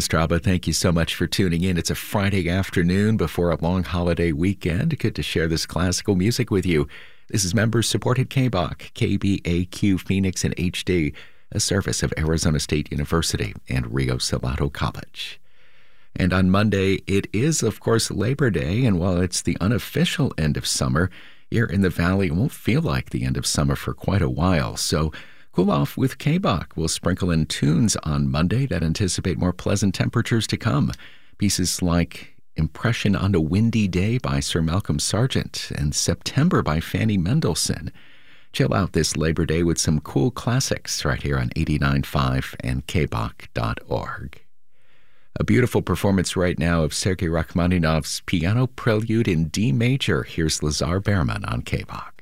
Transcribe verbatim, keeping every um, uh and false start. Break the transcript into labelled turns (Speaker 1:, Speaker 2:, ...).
Speaker 1: Straba, thank you so much for tuning in. It's a Friday afternoon before a long holiday weekend. Good to share this classical music with you. This is member-supported K B O C, K B A Q Phoenix and H D, a service of Arizona State University and Rio Salado College. And on Monday, it is, of course, Labor Day, and while it's the unofficial end of summer, here in the Valley, it won't feel like the end of summer for quite a while. So cool off with K B O C. We'll sprinkle in tunes on Monday that anticipate more pleasant temperatures to come. Pieces like Impression on a Windy Day by Sir Malcolm Sargent and September by Fanny Mendelssohn. Chill out this Labor Day with some cool classics right here on eighty-nine point five and K B O C dot org. A beautiful performance right now of Sergei Rachmaninoff's Piano Prelude in D major. Here's Lazar Berman on K B O C.